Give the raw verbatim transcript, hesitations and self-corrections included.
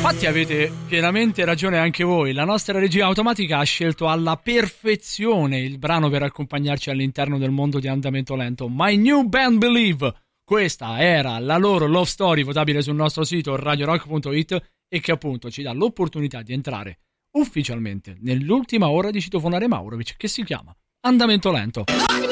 Infatti avete pienamente ragione anche voi, la nostra regia automatica ha scelto alla perfezione il brano per accompagnarci all'interno del mondo di Andamento Lento, My New Band Believe. Questa era la loro love story, votabile sul nostro sito radio rock punto it, e che appunto ci dà l'opportunità di entrare ufficialmente nell'ultima ora di Citofonare Maurovic, che si chiama Andamento Lento.